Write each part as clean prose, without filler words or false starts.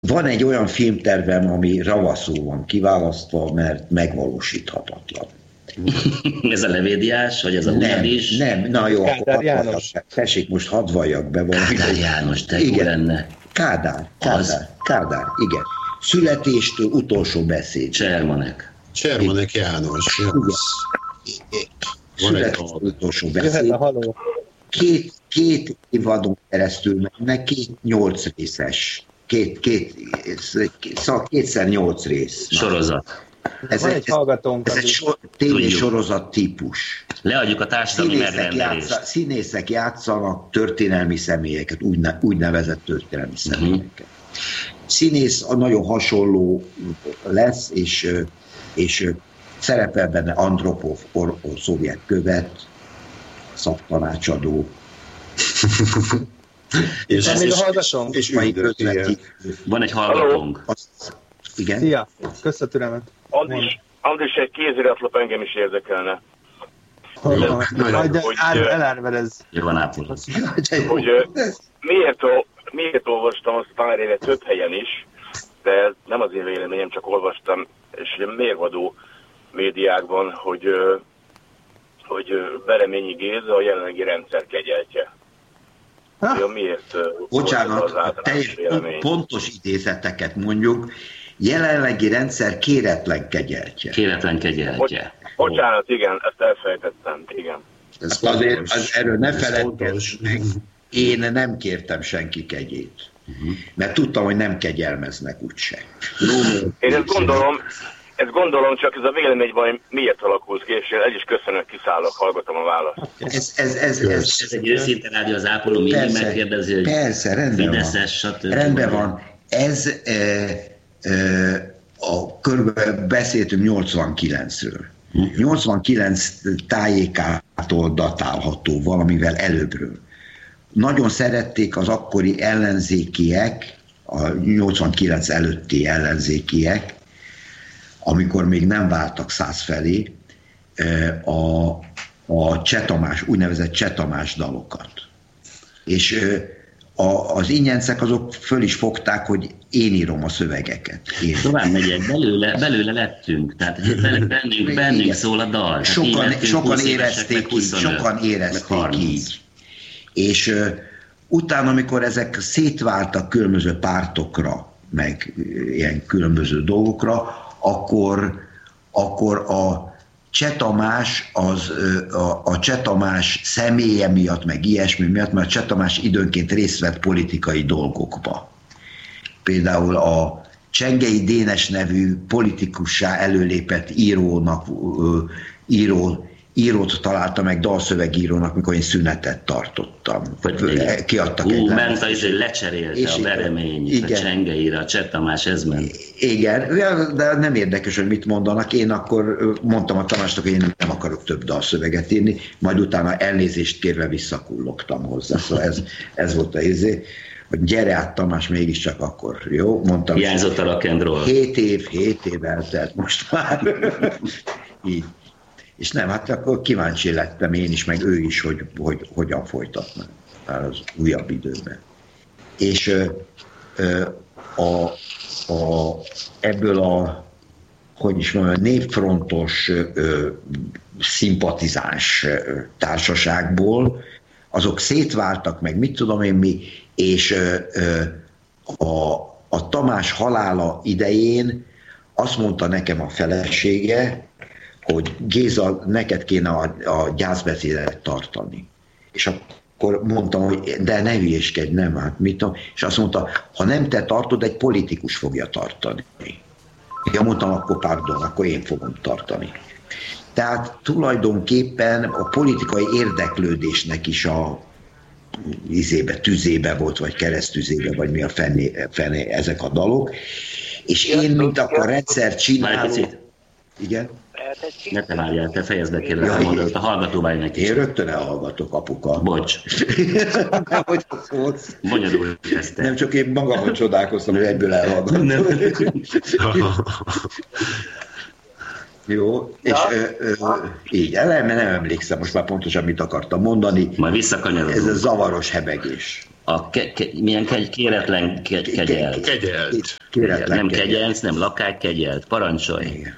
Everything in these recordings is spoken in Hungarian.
van egy olyan filmtervem, ami ravaszul van kiválasztva, mert megvalósíthatatlan. Ez a levédiás, vagy ez a Hunyadis? Nem, na jó, Kádár akkor János. tessék, most hadd valljak be valamit. Kádár János, de jó lenne. Kádár, igen. Születéstől utolsó beszéd. Csermanek János. Születéstől utolsó beszéd. Jöhet a haló. Két évadon keresztül mennek, 8 részes. Szóval 8 rész. Sorozat. Ez Van egy hallgatónk. Ez egy tévésorozat típusz. Leadjuk a társadalmi megrendelést. Színészek játszanak történelmi személyeket, úgynevezett történelmi személyeket. Színész nagyon hasonló lesz, és szerepel benne Andropov, szovjet követ, szaktanácsadó. és mai közvetítő. Van egy hallgatónk. Igen? Szia, kösz a türelmet. Andris, egy kéziratlap engem is érdekelne. Majd elárverez. Jó van, ápolos. Hogy miért olvastam azt pár éve több helyen is, de nem az én véleményem, csak olvastam, és mérvadó médiákban, hogy Bereményi Géza a jelenlegi rendszer kegyeltje. Miért? Bocsánat, pontos idézeteket mondjuk. Jelenlegi rendszer kéretlen kegyeltje. Bocsánat, igen, ezt elfelejtettem, igen. Erről ne feledkezz meg. Én nem kértem senki kegyét. Mert tudtam, hogy nem kegyelmeznek úgyse. Én ezt gondolom, csak ez a vélemény van, miért alakult ki, és el is köszönök, kiszállok, hallgatom a választ. Ez egy őszinte rádió, az ápoló mindig megkérdezi, hogy persze, rendben Fideszes, stb. Rendben van. Ez körülbelül beszéltünk 89-ről. 89 tájékától datálható, valamivel előbbről. Nagyon szerették az akkori ellenzékiek, a 89 előtti ellenzékiek, amikor még nem váltak száz felé, a Cseh Tamás, úgynevezett Cseh Tamás dalokat. És az ingyencek azok föl is fogták, hogy én írom a szövegeket. Tovább megyek, belőle lettünk, tehát bennünk szól a dal. Sokan érezték így. És utána, amikor ezek szétváltak különböző pártokra, meg ilyen különböző dolgokra, akkor a Cseh Tamás, a Cseh Tamás személye miatt, meg ilyesmi miatt, mert a Cseh Tamás időnként részt vett politikai dolgokba. Például a Csengei Dénes nevű politikussá előlépett írót találta meg dalszövegírónak, mikor én szünetet tartottam. Kiadtak ment az, hogy lecserélte a Beremény, a Csengeire, a Cseh Tamás, ez ment. Igen, de nem érdekes, hogy mit mondanak. Én akkor mondtam a Tamásnak, hogy én nem akarok több dalszöveget írni, majd utána elnézést kérve visszakullogtam hozzá. Szóval ez volt a izé, hogy gyere át Tamás, mégiscsak akkor, jó? Mondtam. Hiányzott a rock and roll. 7 év eltelt most már. Így. És nem, hát akkor kíváncsi lettem én is, meg ő is, hogy hogyan folytatnak az újabb időben. És ebből hogy is mondjam, népfrontos szimpatizáns társaságból, azok szétváltak meg, mit tudom én mi, és a Tamás halála idején azt mondta nekem a felesége, hogy Géza, neked kéne a gyászbeszédet tartani. És akkor mondtam, hogy de ne hülyéskedj, nem, hát mit tudom. És azt mondta, ha nem te tartod, egy politikus fogja tartani. Én mondtam, akkor pardon, akkor én fogom tartani. Tehát tulajdonképpen a politikai érdeklődésnek is a tüzébe volt, vagy keresztüzébe, vagy mi a fené ezek a dalok. És én, mint akkor rendszer csináló... Igen? Ne te várjál, te fejezd be kérlek a mondatot, a hallgató várj neki. Én rögtön elhallgatok, apuka. Bocs. Hogy szólsz? Bonyolult ezt. Nem, csak én magamon csodálkoztam, hogy egyből elhallgatom. Jó, és így, nem emlékszem most már pontosan, mit akartam mondani. Majd visszakanyarodunk. Ez a zavaros hebegés. milyen kéretlen kegyelt. Kegyelt. Nem kegyelc, nem lakály, kegyelt. Parancsolj. Igen.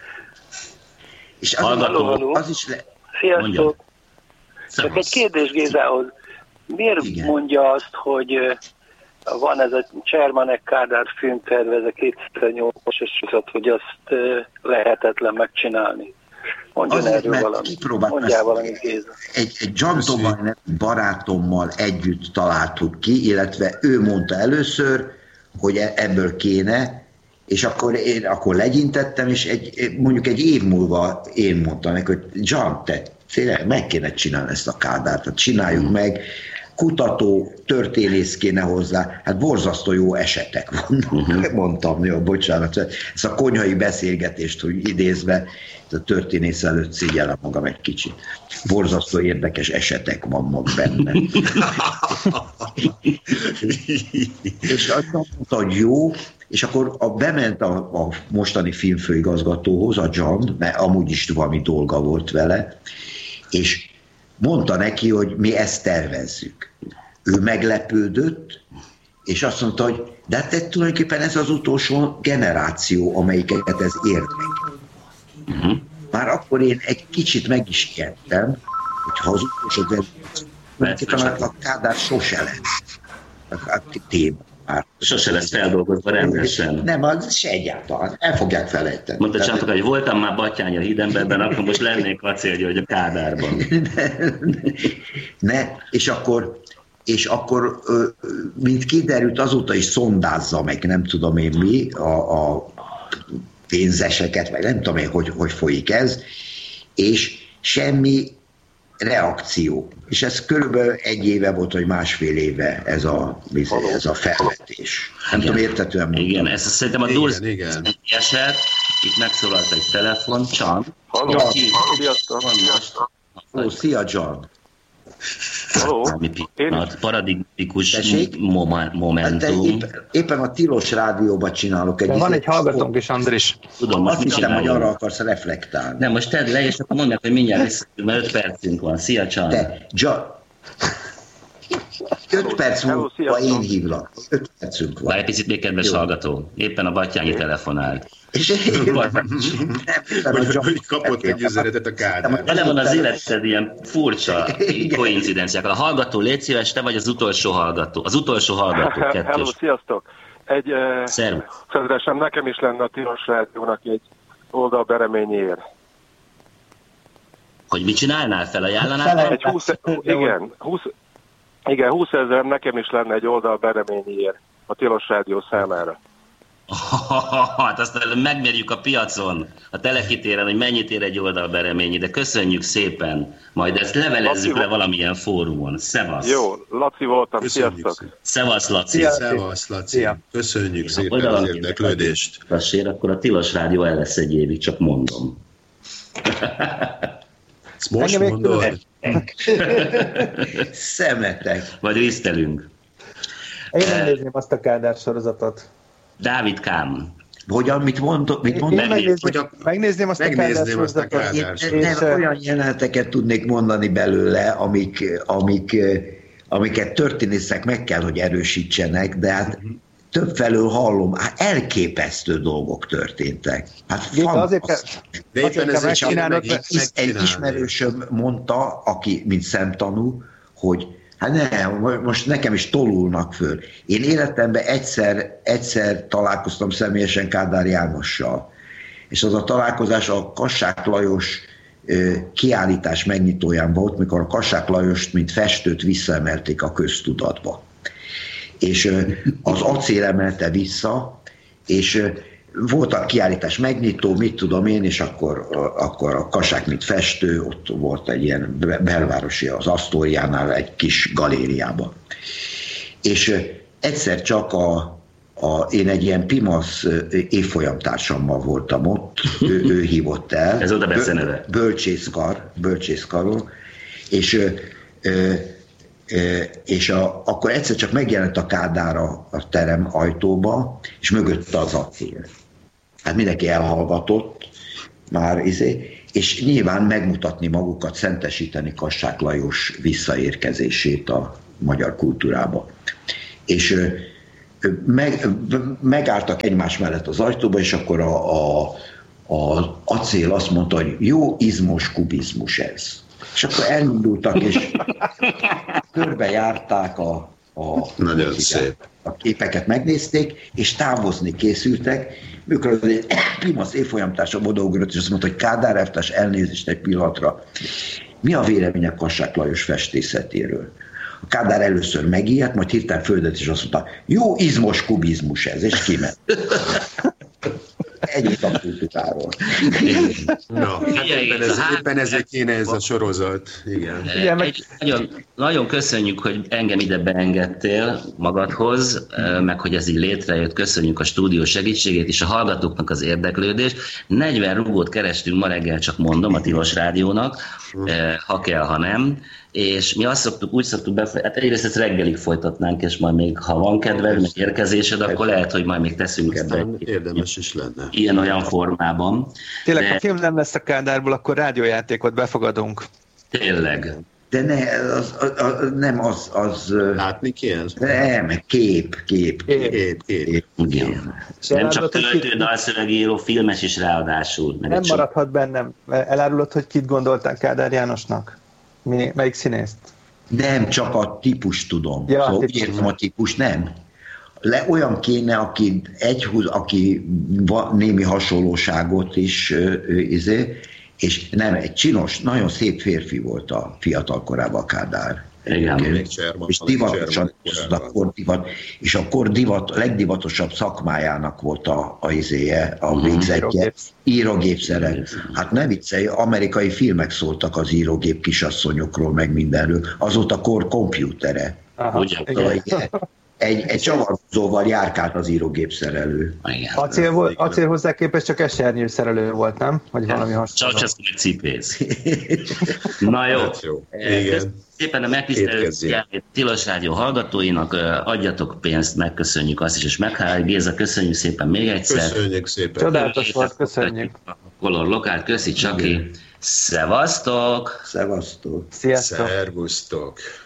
És az is Sziasztok! Csak egy kérdés Gézához. Miért mondja azt, hogy van ez a Csermanek Kádár filmterve, ez a 2008-as, hogy azt lehetetlen megcsinálni? Mondjon erről valamit. Mondjál valamit, Géza. Egy John Tobay barátommal együtt találtuk ki, illetve ő mondta először, hogy ebből kéne, és akkor legyintettem, és mondjuk egy év múlva én mondtam neki, hogy John, te tényleg meg kéne csinálni ezt a Kádárt, tehát csináljuk meg, kutató, történész kéne hozzá, hát borzasztó jó esetek vannak, mondtam, jó, bocsánat, ezt a konyhai beszélgetést, hogy idézve, a történész előtt szégyellem magam egy kicsit. Borzasztó érdekes esetek vannak benne. És azt mondta, hogy jó, és akkor bement a mostani filmfőigazgatóhoz, a John, mert amúgy is valami dolga volt vele, és mondta neki, hogy mi ezt tervezzük. Ő meglepődött, és azt mondta, hogy de hát tulajdonképpen ez az utolsó generáció, amelyiket ez érdekel. Már akkor én egy kicsit meg is ijedtem, hogyha az utolsó generáció, a Kádár sose lesz. A téma. Sose lesz feldolgozva rendesen. Nem, az se egyáltalán. El fogják felejteni. Mondta Csántok, hogy voltam már Batthyány a Hídemberben, akkor most lennék Acélgyörgy a Kádárban. És akkor, mint kiderült, azóta is szondázza meg, nem tudom én mi, a pénzeseket, vagy nem tudom én, hogy folyik ez, és semmi reakció. És ez körülbelül 1 éve volt, vagy 1,5 éve ez a felvetés. Nem tudom, értetően mondtam. Igen, ez szerintem a Durz eset, itt megszólalt egy telefon, Csan. Halló, sziasztok. Szia, John. Halló. Paradigmatikus momentum. Éppen a Tilos Rádióban csinálok egy... Van egy hallgatónk is, Andris. Tudom, azt hiszem, hogy arra akarsz reflektálni. Nem, most tedd le, és akkor mondd meg, hogy mindjárt visszatérünk, mert 5 percünk van. Szia, Csan. Te, John. 5 perc múlva én hívlak. 5 percünk van. Várj egy picit még, kedves hallgató. Éppen a Batthyányi telefonált. És én hogy kapott egy üzenetet a Kádár. Vele van az életed ilyen furcsa koincidenciák. A hallgató, légy szíves, te vagy az utolsó hallgató. Az utolsó hallgató, kettős. Hello, sziasztok! Szerződésem, nekem is lenne a Tilos Rádiónak egy oldalbereményéért. Hogy mit csinálnál? Felajánlanál? Igen, 20 000 nekem is lenne egy oldalbereményéért a Tilos Rádió számára. Hát azt megmérjük a piacon, a Telekitéren, hogy mennyit ér egy oldalbereményi, de köszönjük szépen. Majd ezt levelezzük le valamilyen fórumon. Szevasz! Jó, Laci voltam, sziasztok! Szevasz, Laci! Szevasz, Laci! Köszönjük szépen az érdeklődést! Akkor a Tilos Rádió el lesz egy évig, csak mondom. Ezt most mondod? Szemetek! Vagy risztelünk. Én nem nézném azt a Kádár sorozatot. Dávid Kám. Hogyan, mit mondok? Megnézném azt a Kádár sorozatot. Olyan jeleneteket tudnék mondani belőle, amiket történészek meg kell, hogy erősítsenek, de hát többfelől hallom, hát elképesztő dolgok történtek. Hát fantasztikus. De éppen egy ismerősöm mondta, aki, mint szemtanú, hogy hát nem, most nekem is tolulnak föl. Én életemben egyszer találkoztam személyesen Kádár Jánossal, és az a találkozás a Kassák Lajos kiállítás megnyitóján volt, mikor a Kassák Lajost, mint festőt visszaemelték a köztudatba. És az Acél emelte vissza, és volt a kiállítás megnyitó, mit tudom én, és akkor a Kassák, mint festő, ott volt egy ilyen belvárosi, az Asztóriánál egy kis galériában. És egyszer csak én egy ilyen Pimasz évfolyamtársammal voltam ott, ő hívott el. Ez oda beceneve. Bölcsészkaron, és akkor egyszer csak megjelent a Kádár a terem ajtóba, és mögötte az Acél. Hát mindenki elhallgatott már, és nyilván megmutatni magukat, szentesíteni Kassák Lajos visszaérkezését magyar kultúrába. És megálltak egymás mellett az ajtóba, és akkor az Acél azt mondta, hogy jó izmos kubizmus ez. És akkor elindultak, és körbejárták nagyon szép. A képeket megnézték, és távozni készültek, mikor az egy Primasz évfolyamtársa odaugrott, és azt mondta, hogy Kádár elvtárs, elnézést egy pillanatra. Mi a véleménye Kassák Lajos festészetéről? A Kádár először megijedt, majd hirtelen földet, és azt mondta, jó izmos kubizmus ez, és kiment. Ennyit a kultúráról. Na, éppen ezért kéne ez a sorozat. Igen. Nagyon köszönjük, hogy engem ide beengedtél magadhoz, meg hogy ez így létrejött. Köszönjük a stúdió segítségét és a hallgatóknak az érdeklődést. 40 rugót kerestünk ma reggel, csak mondom, a Tilos Rádiónak, ha kell, ha nem. És mi úgy szoktuk hát egyrészt ezt reggelig folytatnánk, és majd még, ha van kedved, meg érkezésed, akkor lehet, hogy majd még teszünk ebbe. Érdemes is lenne. Ilyen-olyan formában. Tényleg, ha film nem lesz a Kádárból, akkor rádiójátékot befogadunk. Tényleg. De nem az... Látni kell? Nem, kép. Igen. Nem csak költő, dalszövegíró, filmes is ráadásul. Nem maradhat bennem. Elárulod, hogy kit gondoltál Kádár Jánosnak? Melyik színészt? Nem, csak a típus tudom. Ja, szóval úgy értem a típus, nem. Olyan kéne, aki némi hasonlóságot is és nem, egy csinos, nagyon szép férfi volt a fiatal korában a Kádár. Igen. És divatosan, és akkor legdivatosabb szakmájának volt a végzetje, írógépszere. Hát ne viccelj, amerikai filmek szóltak az írógép kisasszonyokról, meg mindenről. Azóta kor kompjútere. Egy csavarhúzóval járkált az írógépszerelő. Acél hozzá képest csak esernyő szerelő volt, nem? Vagy valami hasonló. Csak egy cipész. Na jó. Igen. Szépen a megtisztelő Tilos Rádió hallgatóinak, adjatok pénzt, megköszönjük azt is, és megháláljuk. Géza, köszönjük szépen még egyszer. Köszönjük szépen. Csodálatos volt, köszönjük. Color Lokál, köszi Csaki. Szevasztok! Szevasztok! Sziasztok! Szervusztok!